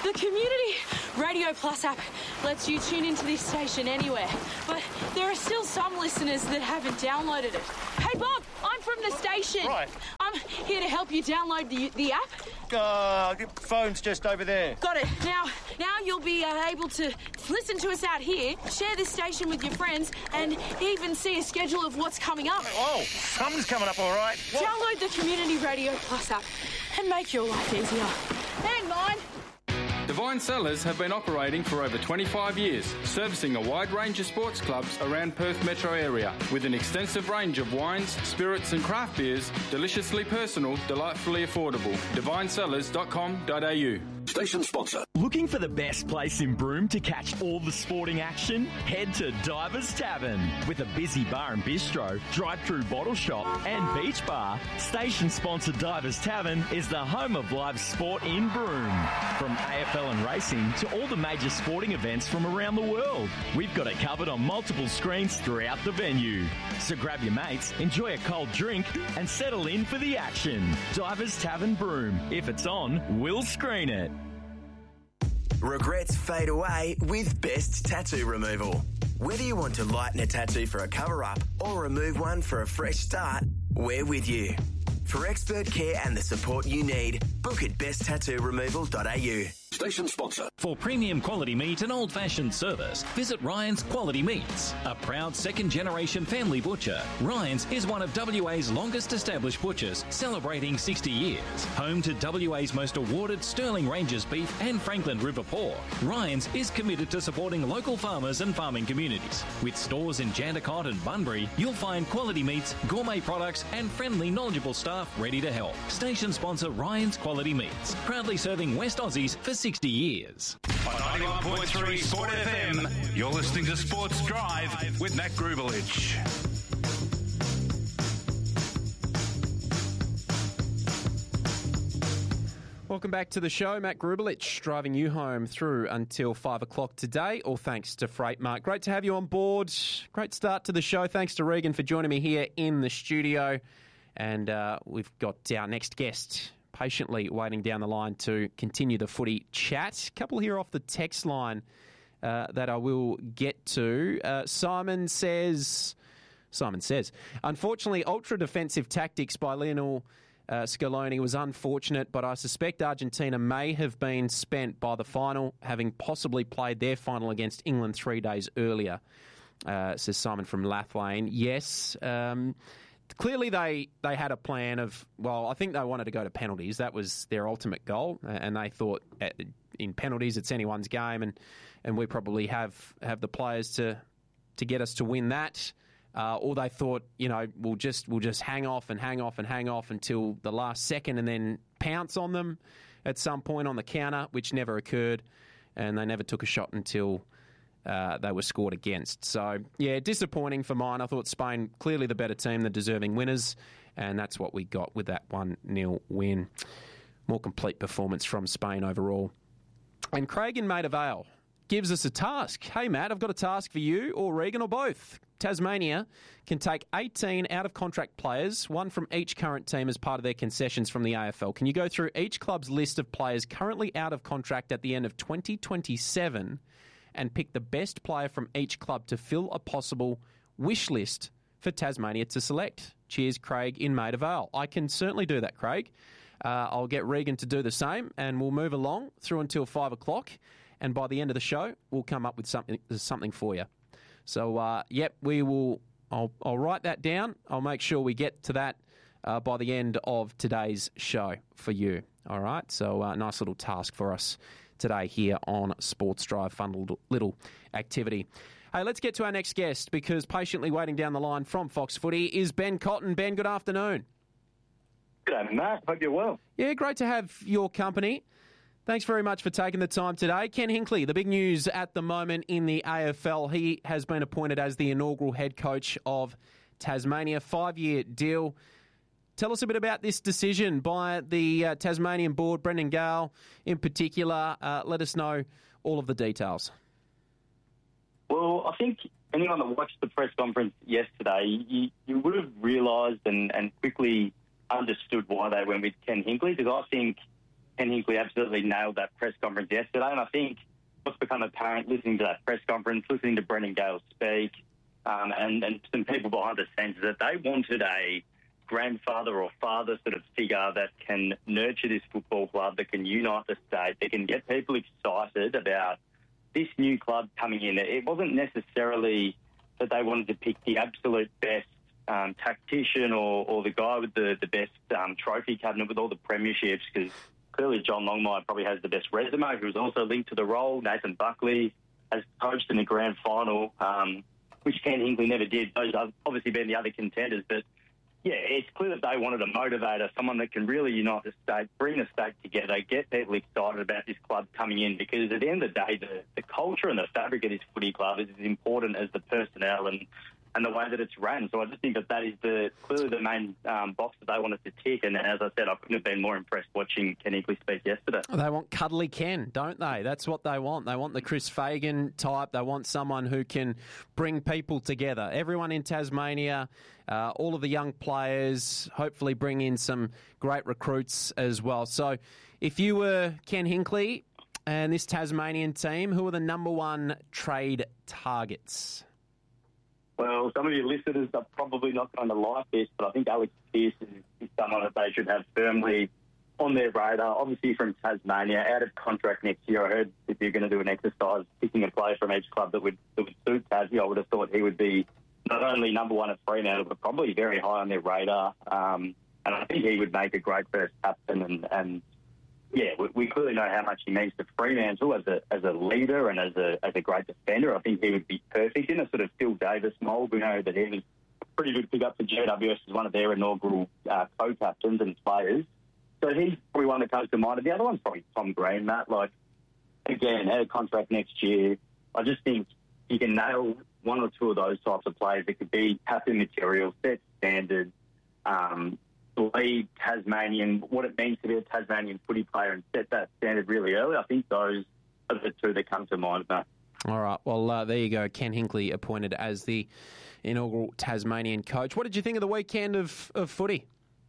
The Community Radio Plus app lets you tune into this station anywhere, but there are still some listeners that haven't downloaded it. Hey, Bob, I'm from the station. Right. I'm here to help you download the app. Your phone's just over there. Got it. Now you'll be able to listen to us out here, share this station with your friends, and even see a schedule of what's coming up. Oh, something's coming up all right. What? Download the Community Radio Plus app and make your life easier. Hang on. Divine Cellars have been operating for over 25 years, servicing a wide range of sports clubs around Perth metro area, with an extensive range of wines, spirits and craft beers, deliciously personal, delightfully affordable. divinecellars.com.au. Station sponsor. Looking for the best place in Broome to catch all the sporting action? Head to Divers Tavern. With a busy bar and bistro, drive-through bottle shop and beach bar, station sponsor Divers Tavern is the home of live sport in Broome. From AFL and racing to all the major sporting events from around the world, we've got it covered on multiple screens throughout the venue. So grab your mates, enjoy a cold drink and settle in for the action. Divers Tavern Broome. If it's on, we'll screen it. Regrets fade away with Best Tattoo Removal. Whether you want to lighten a tattoo for a cover-up or remove one for a fresh start, we're with you. For expert care and the support you need, book at besttattooremoval.au. Station sponsor. For premium quality meat and old-fashioned service, visit Ryan's Quality Meats. A proud second-generation family butcher, Ryan's is one of WA's longest-established butchers, celebrating 60 years. Home to WA's most awarded Sterling Ranges beef and Franklin River pork, Ryan's is committed to supporting local farmers and farming communities. With stores in Jandakot and Bunbury, you'll find quality meats, gourmet products and friendly, knowledgeable staff ready to help. Station sponsor Ryan's Quality Meats, proudly serving West Aussies for 60 years. On 91.3 Sport FM, you're listening to Sports Drive with Matt Grubelich. Welcome back to the show. Matt Grubelich driving you home through until 5 o'clock today, all thanks to Freight Mart. Great to have you on board. Great start to the show. Thanks to Regan for joining me here in the studio. And we've got our next guest patiently waiting down the line to continue the footy chat. A couple here off the text line that I will get to. Simon says, unfortunately, ultra-defensive tactics by Lionel Scaloni was unfortunate, but I suspect Argentina may have been spent by the final, having possibly played their final against England 3 days earlier, says Simon from Lathlane. Yes, clearly they had a plan of, well, I think they wanted to go to penalties. That was their ultimate goal, and they thought in penalties it's anyone's game, and we probably have the players to get us to win that. Or they thought, we'll just hang off until the last second and then pounce on them at some point on the counter, which never occurred, and they never took a shot until they were scored against. So, yeah, disappointing for mine. I thought Spain clearly the better team, the deserving winners, and that's what we got with that 1-0 win. More complete performance from Spain overall. And Craig in Maida Vale gives us a task. Hey, Matt, I've got a task for you or Regan or both. Tasmania can take 18 out-of-contract players, one from each current team as part of their concessions from the AFL. Can you go through each club's list of players currently out of contract at the end of 2027 and pick the best player from each club to fill a possible wish list for Tasmania to select? Cheers, Craig in Maida Vale. I can certainly do that, Craig. I'll get Regan to do the same, and we'll move along through until 5 o'clock. And by the end of the show, we'll come up with something for you. So, we will. I'll write that down. I'll make sure we get to that by the end of today's show for you. All right. So, nice little task for us today here on Sports Drive. Fun little activity. Hey, let's get to our next guest, because patiently waiting down the line from Fox Footy is Ben Cotton. Ben, good afternoon. G'day, Matt. Hope you're well. Yeah, great to have your company. Thanks very much for taking the time today. Ken Hinkley, the big news at the moment in the AFL. He has been appointed as the inaugural head coach of Tasmania, 5-year deal. Tell us a bit about this decision by the Tasmanian board, Brendan Gale in particular. Let us know all of the details. Well, I think anyone that watched the press conference yesterday, you would have realised and quickly understood why they went with Ken Hinkley, because I think Ken Hinkley absolutely nailed that press conference yesterday, and I think what's become apparent listening to that press conference, listening to Brendan Gale speak, and some people behind the scenes, is that they wanted a grandfather or father sort of figure that can nurture this football club, that can unite the state, that can get people excited about this new club coming in. It wasn't necessarily that they wanted to pick the absolute best tactician or the guy with the best trophy cabinet with all the premierships, because clearly John Longmire probably has the best resume, who's also linked to the role. Nathan Buckley has coached in the grand final, which Ken Hinkley never did. Those have obviously been the other contenders, but yeah, it's clear that they wanted a motivator, someone that can really unite the state, bring the state together, get people excited about this club coming in, because at the end of the day, the culture and the fabric of this footy club is as important as the personnel and the way that it's run. So I just think that is clearly the main box that they wanted to tick. And as I said, I couldn't have been more impressed watching Ken Hinkley speak yesterday. They want cuddly Ken, don't they? That's what they want. They want the Chris Fagan type. They want someone who can bring people together. Everyone in Tasmania, all of the young players, hopefully bring in some great recruits as well. So if you were Ken Hinkley and this Tasmanian team, who are the number one trade targets? Well, some of your listeners are probably not going to like this, but I think Alex Pearce is someone that they should have firmly on their radar. Obviously from Tasmania, out of contract next year. I heard if you're going to do an exercise picking a player from each club that would suit Tassie, I would have thought he would be not only number one at Fremantle, but probably very high on their radar. And I think he would make a great first captain. And yeah, we clearly know how much he means to Fremantle as a leader and as a great defender. I think he would be perfect in a sort of Phil Davis mould. We know that he was a pretty good pick-up for GWS as one of their inaugural co-captains and players. So he's probably one that comes to mind. And the other one's probably Tom Green, Matt. Like, again, out of contract next year, I just think you can nail one or two of those types of players that could be captain material, set standard, lead Tasmanian, what it means to be a Tasmanian footy player and set that standard really early. I think those are the two that come to mind, Matt. All right. Well, there you go. Ken Hinkley appointed as the inaugural Tasmanian coach. What did you think of the weekend of footy?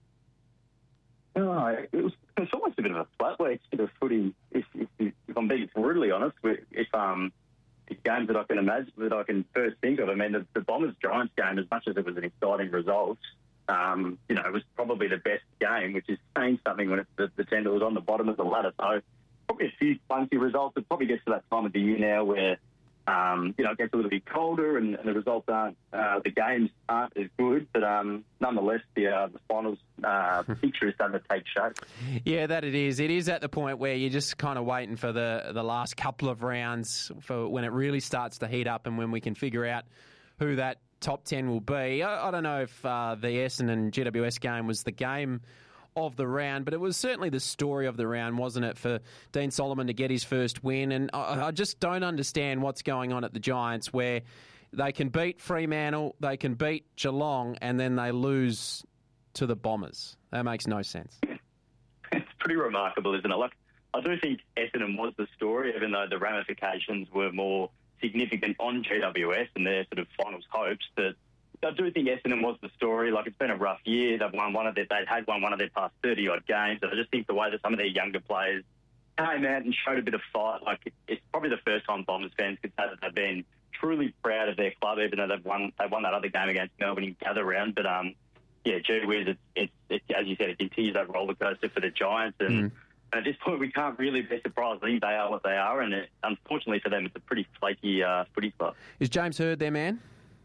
It was almost a bit of a flat week of footy, if I'm being brutally honest. If games that I can imagine, that I can first think of, I mean, the Bombers-Giants game, as much as it was an exciting result, it was probably the best game, which is saying something when it's the team that was on the bottom of the ladder. So probably a few clunky results. It probably gets to that time of the year now where, it gets a little bit colder and the results aren't, the games aren't as good. But nonetheless, the finals picture is starting to take shape. Yeah, that it is. It is at the point where you're just kind of waiting for the last couple of rounds for when it really starts to heat up and when we can figure out who that top 10 will be. I don't know if the Essendon GWS game was the game of the round, but it was certainly the story of the round, wasn't it, for Dean Solomon to get his first win. And I just don't understand what's going on at the Giants, where they can beat Fremantle, they can beat Geelong, and then they lose to the Bombers. That makes no sense. It's pretty remarkable, isn't it? Like, I do think Essendon was the story, even though the ramifications were more significant on GWS and their sort of finals hopes. But I do think Essendon was the story. Like, it's been a rough year. They'd won one of their past 30-odd games. And I just think the way that some of their younger players came out and showed a bit of fight, like, it's probably the first time Bombers fans could say that they've been truly proud of their club, even though they won that other game against Melbourne in Gather Round. But, gee whiz, it's as you said, it continues that roller coaster for the Giants. And at this point, we can't really be surprised. I think they are what they are. And unfortunately for them, it's a pretty flaky footy club. Is James Hird their man?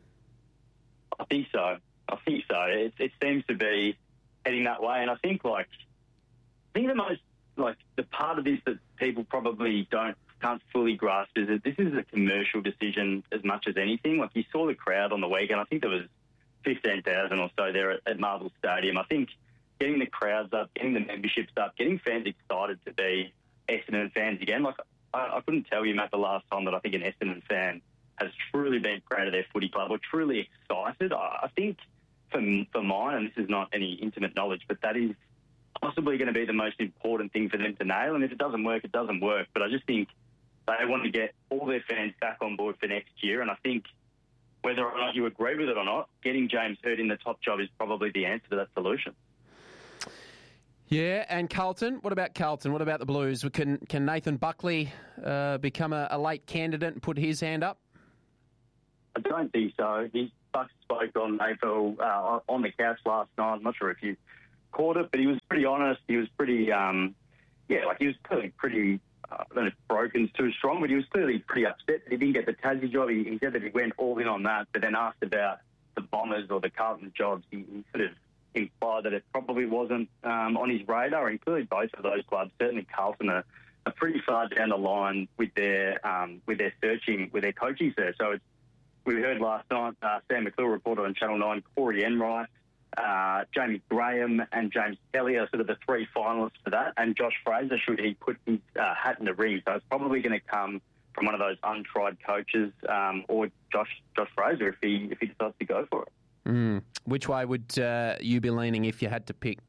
I think so. It seems to be heading that way, and I think the most the part of this that people probably can't fully grasp is that this is a commercial decision as much as anything. Like, you saw the crowd on the weekend. I think there was 15,000 or so there at Marvel Stadium. I think getting the crowds up, getting the memberships up, getting fans excited to be Essendon fans again. Like, I couldn't tell you, Matt, the last time that I think an Essendon fan has truly been proud of their footy club or truly excited. I think for mine, and this is not any intimate knowledge, but that is possibly going to be the most important thing for them to nail. And if it doesn't work, it doesn't work. But I just think they want to get all their fans back on board for next year. And I think whether or not you agree with it or not, getting James Hird in the top job is probably the answer to that solution. Yeah, and Carlton. What about Carlton? What about the Blues? Can Nathan Buckley become a late candidate and put his hand up? I don't think so. Buck spoke on AFL on the couch last night. I'm not sure if you caught it, but he was pretty honest. He was pretty, he was clearly pretty, I don't know if broken's too strong, but he was clearly pretty upset that he didn't get the Tassie job. He said that he went all in on that, but then asked about the Bombers or the Carlton jobs. He sort of implied that it probably wasn't on his radar, and clearly both of those clubs, certainly Carlton, are pretty far down the line with their searching, with their coaching search. So we heard last night, Sam McClure reported on Channel 9, Corey Enright, Jamie Graham and James Kelly are sort of the three finalists for that, and Josh Fraser, should he put his hat in the ring. So it's probably going to come from one of those untried coaches, or Josh Fraser if he decides to go for it. Which way would you be leaning if you had to pick?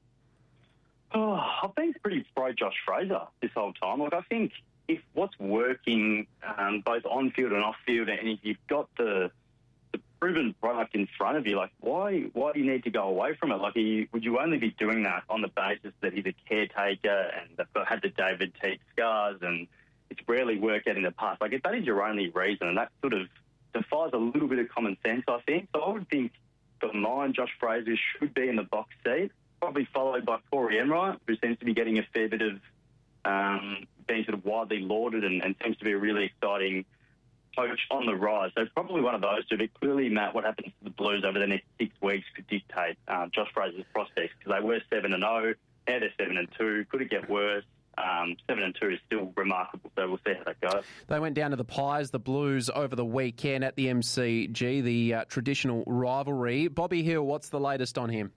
Oh, I've been pretty pro Josh Fraser this whole time. Like, I think if what's working both on field and off field, and if you've got the proven product in front of you, like why do you need to go away from it? Like, would you only be doing that on the basis that he's a caretaker and they've had the David Teague scars and it's rarely worked out in the past? Like, if that is your only reason, and that sort of defies a little bit of common sense, I think. So I would think, for mine, Josh Fraser should be in the box seat, probably followed by Corey Enright, who seems to be getting a fair bit of being sort of widely lauded and seems to be a really exciting coach on the rise. So probably one of those two. But clearly, Matt, what happens to the Blues over the next 6 weeks could dictate Josh Fraser's prospects, because they were 7-0. Now they're 7-2. Could it get worse? 7-2 is still remarkable, so we'll see how that goes. They went down to the Pies, the Blues, over the weekend at the MCG, the traditional rivalry. Bobby Hill, what's the latest on him?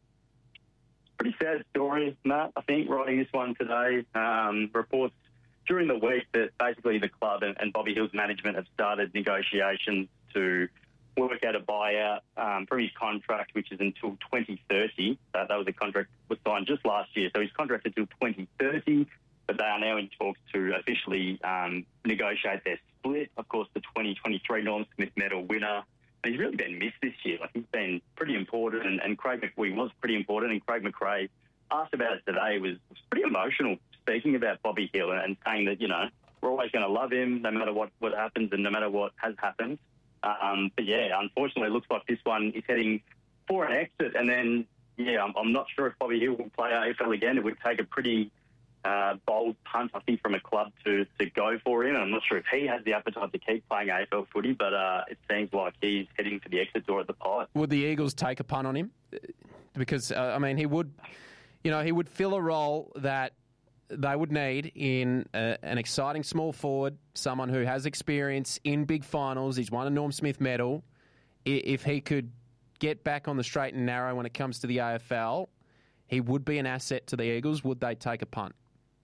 Pretty sad story, Matt. I think writing this one today, reports during the week that basically the club and Bobby Hill's management have started negotiations to work out a buyout from his contract, which is until 2030. That was a contract was signed just last year. So he's contracted until 2030, but they are now in talks to officially negotiate their split. Of course, the 2023 Norm Smith medal winner. And he's really been missed this year. Like, he's been pretty important, and Craig McRae was pretty important, and Craig McRae asked about it today, was pretty emotional, speaking about Bobby Hill and saying that, we're always going to love him no matter what happens and no matter what has happened. But yeah, unfortunately, it looks like this one is heading for an exit. And then, I'm not sure if Bobby Hill will play AFL again. It would take a pretty bold punt, I think, from a club to go for him. I'm not sure if he has the appetite to keep playing AFL footy, but it seems like he's heading for the exit door at the Pies. Would the Eagles take a punt on him? Because, he would, he would fill a role that they would need in an exciting small forward, someone who has experience in big finals. He's won a Norm Smith medal. If he could get back on the straight and narrow when it comes to the AFL, he would be an asset to the Eagles. Would they take a punt?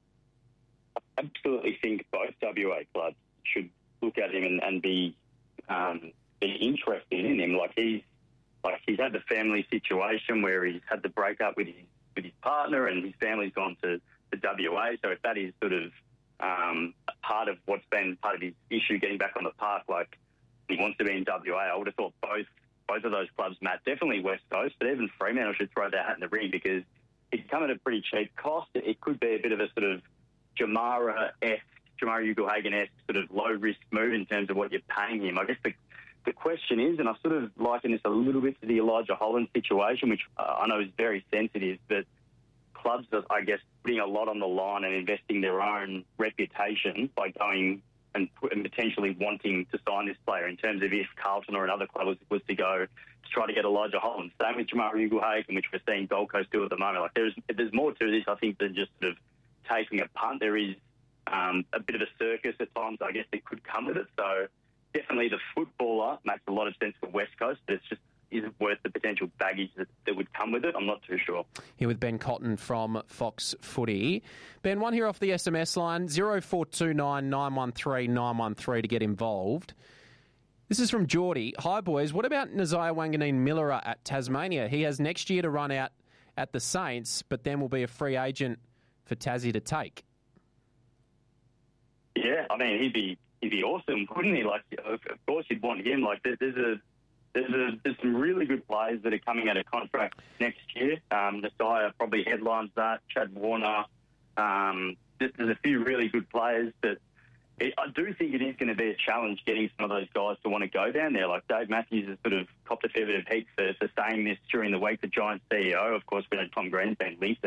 I absolutely think both WA clubs should look at him and be interested in him. He's had the family situation where he's had the breakup with his partner, and his family's gone to WA. So if that is sort of part of what's been part of his issue getting back on the park, like he wants to be in WA, I would have thought both of those clubs, Matt, definitely West Coast, but even Fremantle should throw their hat in the ring, because it's come at a pretty cheap cost. It could be a bit of a sort of Jamara Ugle-Hagan-esque sort of low-risk move in terms of what you're paying him. I guess the question is, and I sort of liken this a little bit to the Elijah Holland situation, which I know is very sensitive, but clubs are, I guess, putting a lot on the line and investing their own reputation by going and potentially wanting to sign this player, in terms of if Carlton or another club was to go to try to get Elijah Holland. Same with Jamara Ugle-Hagan, which we're seeing Gold Coast do at the moment. Like, there's more to this, I think, than just sort of taking a punt. There is a bit of a circus at times, I guess, that could come with it. So definitely the footballer makes a lot of sense for West Coast, but it's just isn't worth the potential baggage that would come with it. I'm not too sure. Here with Ben Cotton from Fox Footy. Ben, one here off the SMS line, 0429 913 913 to get involved. This is from Geordie. Hi, boys. What about Nasiah Wanganeen-Miller at Tasmania? He has next year to run out at the Saints, but then will be a free agent for Tassie to take. Yeah, he'd be awesome, wouldn't he? Like, of course you'd want him. Like, there's there's some really good players that are coming out of contract next year. Nasiah probably headlines that. Chad Warner. There's a few really good players that I do think it is going to be a challenge getting some of those guys to want to go down there. Like Dave Matthews has sort of copped a fair bit of heat for saying this during the week, the Giants CEO. Of course, we know Tom Green's been linked